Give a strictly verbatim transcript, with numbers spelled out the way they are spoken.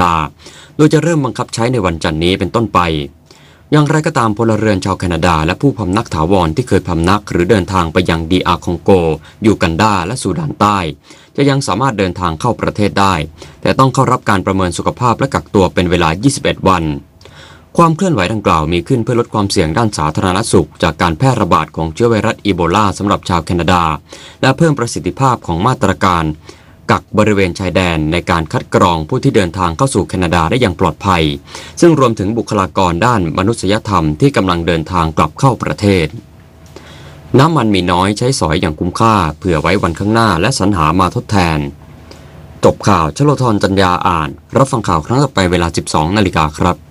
ดาโดยจะเริ่มบังคับใช้ในวันจันทร์นี้เป็นต้นไปอย่างไรก็ตามพลเรือนชาวแคนาดาและผู้พำนักถาวรที่เคยพำนักหรือเดินทางไปยังดีอาร์คองโกยูกันดาและซูดานใต้จะยังสามารถเดินทางเข้าประเทศได้แต่ต้องเข้ารับการประเมินสุขภาพและกักตัวเป็นเวลายี่สิบเอ็ดวันความเคลื่อนไหวดังกล่าวมีขึ้นเพื่อลดความเสี่ยงด้านสาธารณสุขจากการแพร่ระบาดของเชื้อไวรัสอีโบลาสำหรับชาวแคนาดาและเพิ่มประสิทธิภาพของมาตรการกักบริเวณชายแดนในการคัดกรองผู้ที่เดินทางเข้าสู่แคนาดาได้อย่างปลอดภัยซึ่งรวมถึงบุคลากรด้านมนุษยธรรมที่กำลังเดินทางกลับเข้าประเทศน้ำมันมีน้อยใช้สอยอย่างคุ้มค่าเผื่อไว้วันข้างหน้าและสรรหามาทดแทนจบข่าวชโลธรจัญญาอ่านรับฟังข่าวครั้งต่อไปเวลา สิบสองนาฬิกาครับ